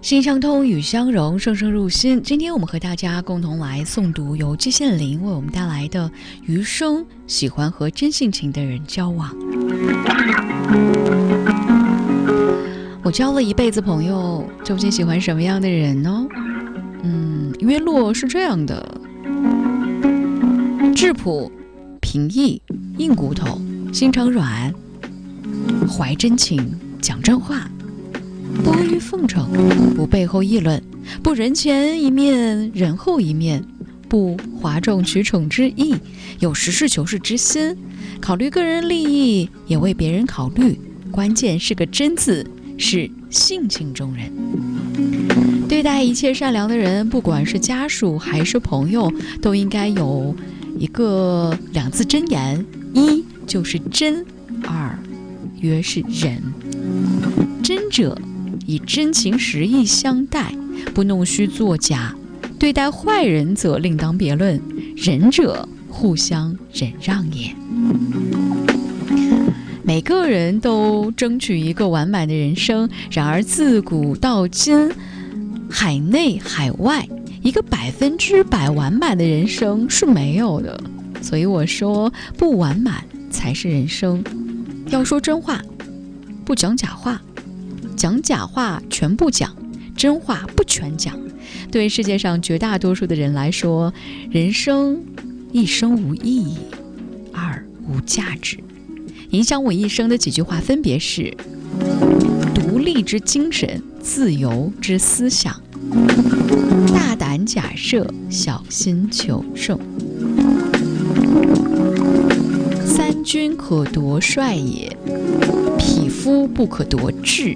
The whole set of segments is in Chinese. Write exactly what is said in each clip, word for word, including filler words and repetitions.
心相通，语相融，声声入心。今天我们和大家共同来诵读由季羡林为我们带来的《余生喜欢和真性情的人交往》。我交了一辈子朋友，究竟喜欢什么样的人呢？嗯，约洛是这样的：质朴、平易、硬骨头、心肠软，怀真情，讲真话，不阿谀奉承，不背后议论，不人前一面人后一面，不哗众取宠之意，有实事求是之心，考虑个人利益也为别人考虑，关键是个真字，是性情中人。对待一切善良的人，不管是家属还是朋友，都应该有一个两字真言：一就是真，二约是仁。真者以真情实意相待，不弄虚作假；对待坏人则另当别论。仁者互相忍让也。每个人都争取一个完满的人生，然而自古到今，海内海外，一个百分之百完满的人生是没有的。所以我说，不完满才是人生。要说真话，不讲假话，讲假话全不讲，真话不全讲。对世界上绝大多数的人来说，人生一生无意义，二无价值。影响我一生的几句话分别是：独立之精神，自由之思想，大胆假设，小心求证。三军可夺帅也，匹夫不可夺志。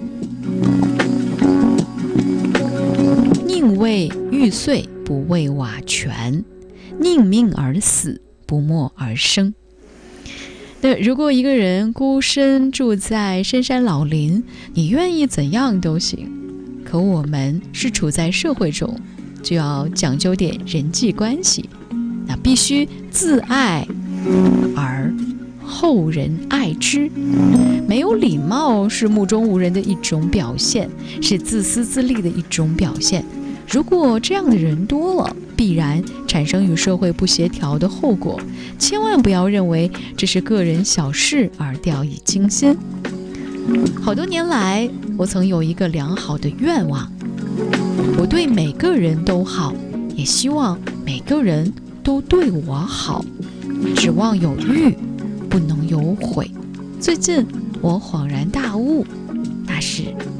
宁为玉碎，不为瓦全；宁命而死，不默而生。那如果一个人孤身住在深山老林，你愿意怎样都行。可我们是处在社会中，就要讲究点人际关系，那必须自爱而后人爱之。没有礼貌是目中无人的一种表现，是自私自利的一种表现。如果这样的人多了，必然产生与社会不协调的后果。千万不要认为这是个人小事而掉以轻心。好多年来，我曾有一个良好的愿望，我对每个人都好，也希望每个人都对我好。指望有欲，不能有悔。最近我恍然大悟，那是